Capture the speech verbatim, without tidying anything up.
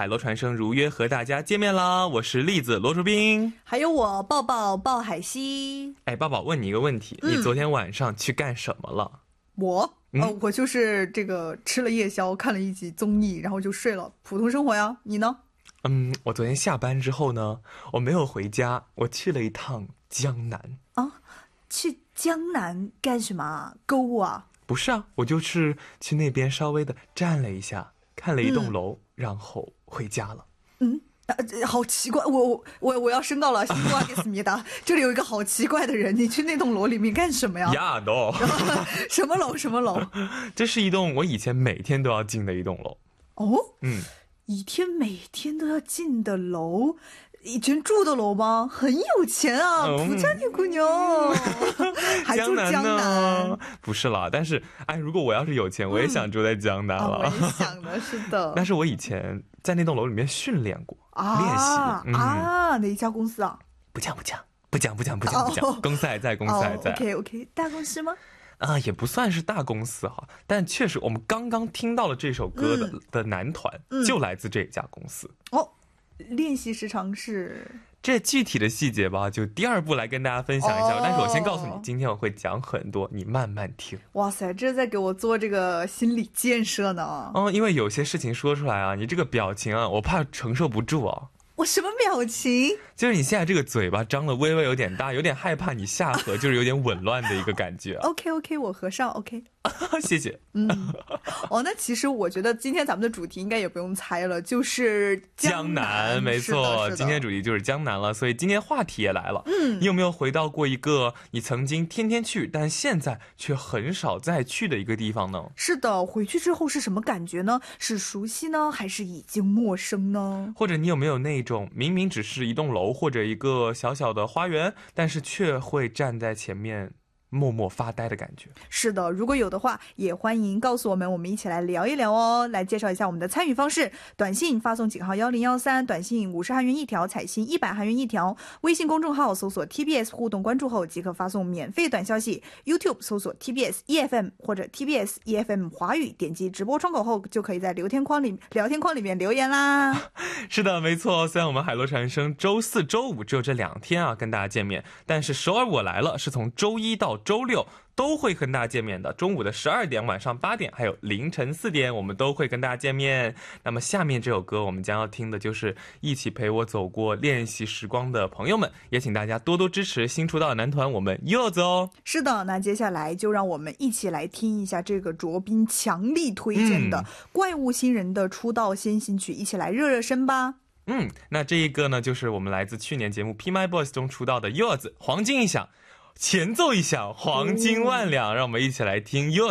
海螺传声如约和大家见面啦！我是栗子罗竹冰， 还有我抱抱抱海西。 哎，抱抱，问你一个问题，嗯、你昨天晚上去干什么了？ 我，嗯、呃，我就是这个吃了夜宵，看了一集综艺，然后就睡了，普通生活呀。你呢？ 嗯，我昨天下班之后呢，我没有回家，我去了一趟江南。 啊，去江南干什么？购物啊？ 不是啊，我就是去那边稍微的站了一下，看了一栋楼，嗯、然后回家了。 嗯，啊、好奇怪，我我我要申告了，辛苦阿给斯米达，这里有一个好奇怪的人，你去那栋楼里面干什么呀？ 呀，no， 什么楼？什么楼？ 这是一栋我以前每天都要进的一栋楼。 哦， 嗯， 一天每天都要进的楼。以前住的楼吗？很有钱啊，富家女姑娘，还住江南？ 不是啦，但是哎，如果我要是有钱，我也想住在江南了。 嗯啊、我也想的，是的。 但是我以前在那栋楼里面训练过， 啊、 练习、 嗯、啊，哪一家公司啊？ 不讲不讲不讲不讲不讲不讲，公司还在，公司还在。 哦、OK OK， 大公司吗？ 啊，也不算是大公司哈，但确实我们刚刚听到了这首歌的、嗯、的男团、嗯、就来自这家公司哦。练习时长是这具体的细节吧，就第二部来跟大家分享一下、哦、但是我先告诉你，今天我会讲很多，你慢慢听。 哇塞，这在给我做这个心理建设呢。 嗯，因为有些事情说出来啊，你这个表情啊，我怕承受不住啊。 我什么表情？ 就是你现在这个嘴巴张的微微有点大，有点害怕你下颌就是有点紊乱的一个感觉、啊。 OK OK， 我合上 OK。 谢谢。 嗯，哦，那其实我觉得今天咱们的主题应该也不用猜了，就是江 南, 江南没错，今天主题就是江南了，所以今天话题也来了。嗯，你有没有回到过一个你曾经天天去，但现在却很少再去的一个地方呢？ 是的，回去之后是什么感觉呢？是熟悉呢，还是已经陌生呢？ 或者你有没有那种明明只是一栋楼或者一个小小的花园，但是却会站在前面默默发呆的感觉？ 是的，如果有的话也欢迎告诉我们，我们一起来聊一聊哦。来介绍一下我们的参与方式，短信发送井号一零一三，短信五十韩元一条，彩信一百韩元一条，微信公众号搜索 T B S 互动关注后即可发送免费短消息， YouTube 搜索 T B S E F M 或者 T B S E F M 华语，点击直播窗口后就可以在聊天框里聊天框里面留言啦。 是的，没错，虽然我们海螺传声周四周五只有这两天啊跟大家见面，但是首尔我来了是从周一到周六都会跟大家见面的，中午的十二点、晚上八点还有凌晨四点我们都会跟大家见面。那么下面这首歌我们将要听的就是一起陪我走过练习时光的朋友们，也请大家多多支持新出道的男团我们柚子哦。 是的，那接下来就让我们一起来听一下这个卓斌强力推荐的怪物新人的出道先行曲、嗯、一起来热热身吧。 嗯，那这一个呢就是我们来自去年节目 P My Boys 中出道的柚子，黄金一响，前奏一响，黄金万两、哦、让我们一起来听柚